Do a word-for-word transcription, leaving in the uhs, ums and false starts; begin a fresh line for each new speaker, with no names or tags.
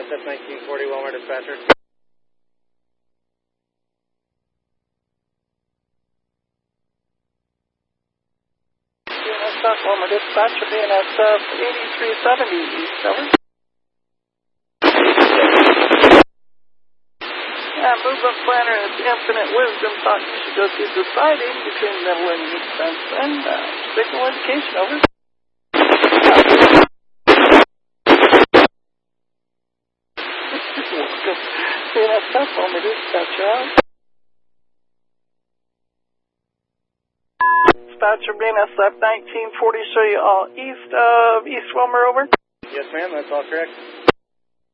S F nineteen forty, Walmart dispatcher.
B N S F, Walmart dispatcher, B N S F eighty-three seventy East, over. Yeah, movement planner is infinite wisdom, thought you should go through deciding between middle and east fence and uh, signal indication, over. B N S F, Walmart dispatcher, out. Dispatcher, B N S F nineteen forty, show you all east of East Wilmer, over.
Yes, ma'am, that's all correct.